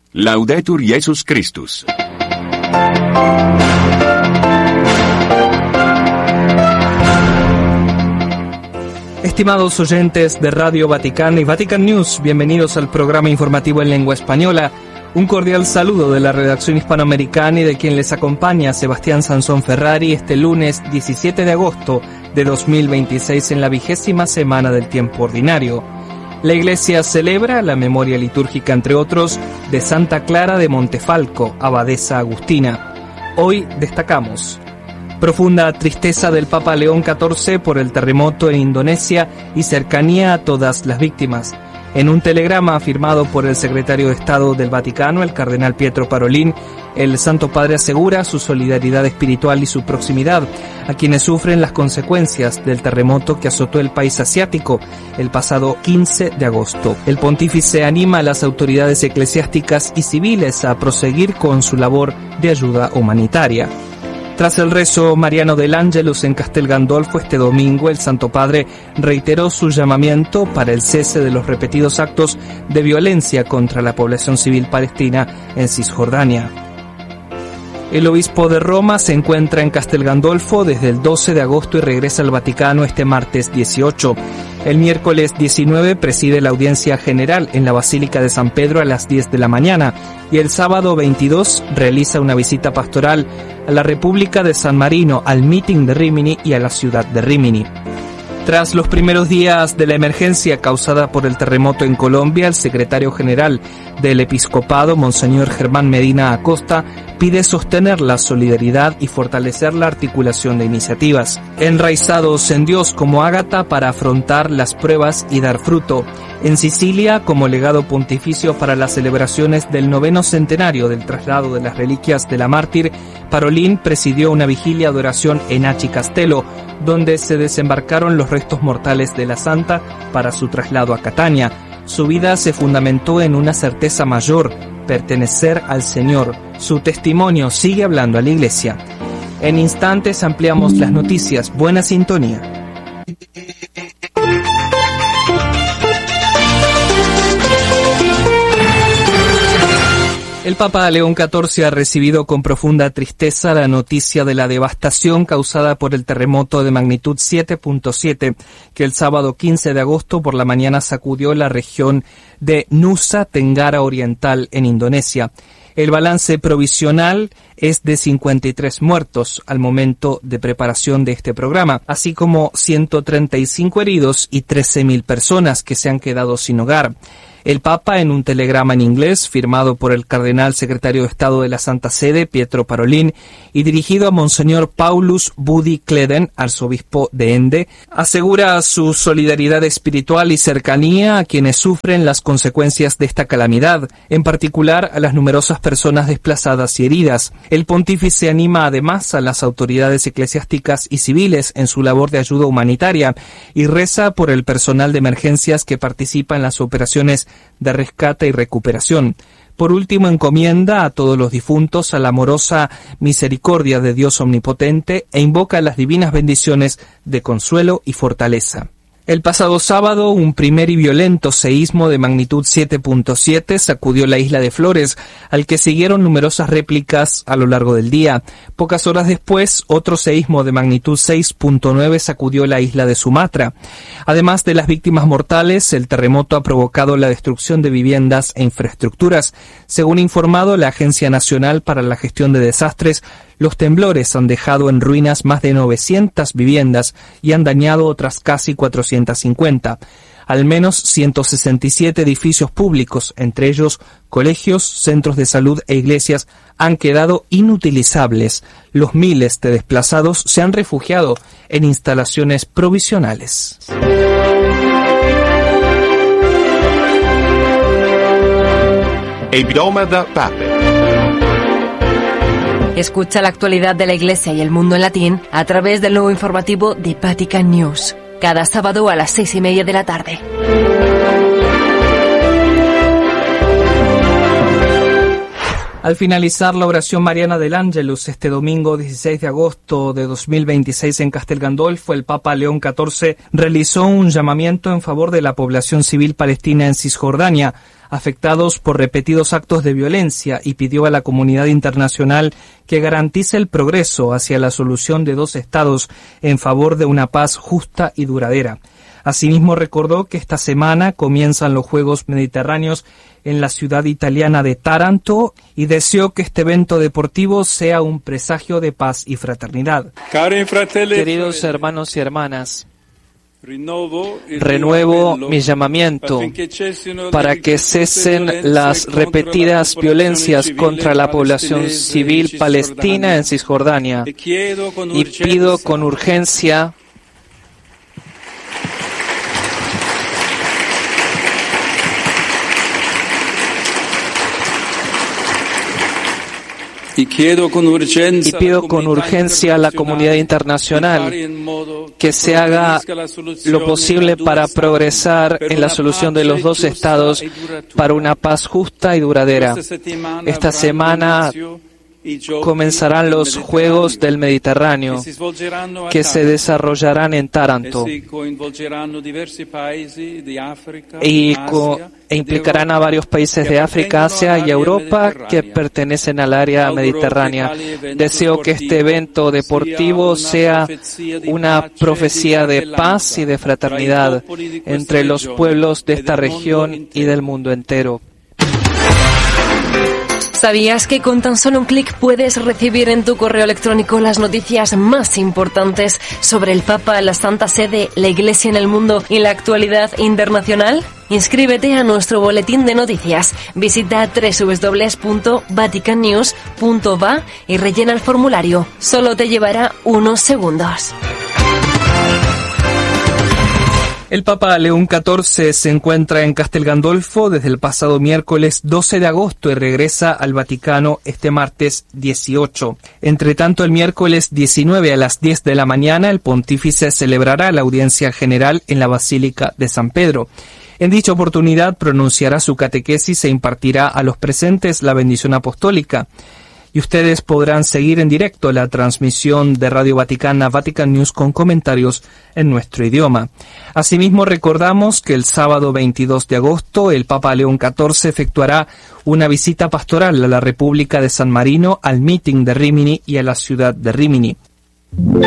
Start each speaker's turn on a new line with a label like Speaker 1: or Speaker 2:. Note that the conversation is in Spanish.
Speaker 1: Laudetur Jesus Christus.
Speaker 2: Estimados oyentes de Radio Vaticana y Vatican News, bienvenidos al programa informativo en lengua española. Un cordial saludo de la redacción hispanoamericana y de quien les acompaña, Sebastián Sansón Ferrari, este lunes 17 de agosto de 2026 en la 20ª semana del tiempo ordinario. La Iglesia celebra la memoria litúrgica, entre otros, de Santa Clara de Montefalco, abadesa agustina. Hoy destacamos: profunda tristeza del Papa León XIV por el terremoto en Indonesia y cercanía a todas las víctimas. En un telegrama firmado por el secretario de Estado del Vaticano, el cardenal Pietro Parolin, el Santo Padre asegura su solidaridad espiritual y su proximidad a quienes sufren las consecuencias del terremoto que azotó el país asiático el pasado 15 de agosto. El pontífice anima a las autoridades eclesiásticas y civiles a proseguir con su labor de ayuda humanitaria. Tras el rezo mariano del Ángelus en Castel Gandolfo este domingo, el Santo Padre reiteró su llamamiento para el cese de los repetidos actos de violencia contra la población civil palestina en Cisjordania. El obispo de Roma se encuentra en Castel Gandolfo desde el 12 de agosto y regresa al Vaticano este martes 18. El miércoles 19 preside la audiencia general en la Basílica de San Pedro a las 10 de la mañana y el sábado 22 realiza una visita pastoral a la República de San Marino, al Meeting de Rímini y a la ciudad de Rímini. Tras los primeros días de la emergencia causada por el terremoto en Colombia, el secretario general del Episcopado, Monseñor Germán Medina Acosta, pide sostener la solidaridad y fortalecer la articulación de iniciativas, enraizados en Dios como ágata para afrontar las pruebas y dar fruto. En Sicilia, como legado pontificio para las celebraciones del 9º centenario del traslado de las reliquias de la mártir, Parolin presidió una vigilia de oración en Aci Castello, donde se desembarcaron los restos mortales de la santa para su traslado a Catania. Su vida se fundamentó en una certeza mayor: pertenecer al Señor. Su testimonio sigue hablando a la Iglesia. En instantes ampliamos las noticias. Buena sintonía. El Papa León XIV ha recibido con profunda tristeza la noticia de la devastación causada por el terremoto de magnitud 7.7 que el sábado 15 de agosto por la mañana sacudió la región de Nusa Tenggara Oriental en Indonesia. El balance provisional es de 53 muertos al momento de preparación de este programa, así como 135 heridos y 13.000 personas que se han quedado sin hogar. El Papa, en un telegrama en inglés firmado por el cardenal secretario de Estado de la Santa Sede, Pietro Parolin, y dirigido a Monseñor Paulus Budi Kleden, arzobispo de Ende, asegura su solidaridad espiritual y cercanía a quienes sufren las consecuencias de esta calamidad, en particular a las numerosas personas desplazadas y heridas. El pontífice anima además a las autoridades eclesiásticas y civiles en su labor de ayuda humanitaria y reza por el personal de emergencias que participa en las operaciones de rescate y recuperación. Por último, encomienda a todos los difuntos a la amorosa misericordia de Dios omnipotente e invoca las divinas bendiciones de consuelo y fortaleza. El pasado sábado, un primer y violento seísmo de magnitud 7.7 sacudió la isla de Flores, al que siguieron numerosas réplicas a lo largo del día. Pocas horas después, otro seísmo de magnitud 6.9 sacudió la isla de Sumatra. Además de las víctimas mortales, el terremoto ha provocado la destrucción de viviendas e infraestructuras. Según ha informado la Agencia Nacional para la Gestión de Desastres, los temblores han dejado en ruinas más de 900 viviendas y han dañado otras casi 450. Al menos 167 edificios públicos, entre ellos colegios, centros de salud e iglesias, han quedado inutilizables. Los miles de desplazados se han refugiado en instalaciones provisionales.
Speaker 1: Hebdomada Pape.
Speaker 3: Escucha la actualidad de la Iglesia y el mundo en latín a través del nuevo informativo de Vatican News, cada sábado a las 6:30 de la tarde.
Speaker 2: Al finalizar la oración mariana del Ángelus este domingo 16 de agosto de 2026 en Castel Gandolfo, el Papa León XIV realizó un llamamiento en favor de la población civil palestina en Cisjordania, afectados por repetidos actos de violencia y pidió a la comunidad internacional que garantice el progreso hacia la solución de dos estados en favor de una paz justa y duradera. Asimismo, recordó que esta semana comienzan los Juegos Mediterráneos en la ciudad italiana de Taranto y deseó que este evento deportivo sea un presagio de paz y fraternidad.
Speaker 4: Queridos hermanos y hermanas, renuevo mi llamamiento para que cesen las repetidas violencias contra la población civil palestina en Cisjordania y pido con urgencia y pido con urgencia a la comunidad internacional que se haga lo posible para progresar en la solución de los dos estados para una paz justa y duradera. Esta semana comenzarán los Juegos del Mediterráneo, que se desarrollarán en Taranto e implicarán a varios países de África, Asia y Europa que pertenecen al área mediterránea. Deseo que este evento deportivo sea una profecía de paz y de fraternidad entre los pueblos de esta región y del mundo entero.
Speaker 3: ¿Sabías que con tan solo un clic puedes recibir en tu correo electrónico las noticias más importantes sobre el Papa, la Santa Sede, la Iglesia en el mundo y la actualidad internacional? Inscríbete a nuestro boletín de noticias. Visita www.vaticannews.va y rellena el formulario. Solo te llevará unos segundos.
Speaker 2: El Papa León XIV se encuentra en Castel Gandolfo desde el pasado miércoles 12 de agosto y regresa al Vaticano este martes 18. Entre tanto, el miércoles 19 a las 10 de la mañana, el pontífice celebrará la audiencia general en la Basílica de San Pedro. En dicha oportunidad pronunciará su catequesis e impartirá a los presentes la bendición apostólica. Y ustedes podrán seguir en directo la transmisión de Radio Vaticana Vatican News con comentarios en nuestro idioma. Asimismo, recordamos que el sábado 22 de agosto el Papa León XIV efectuará una visita pastoral a la República de San Marino, al Meeting de Rímini y a la ciudad de Rímini.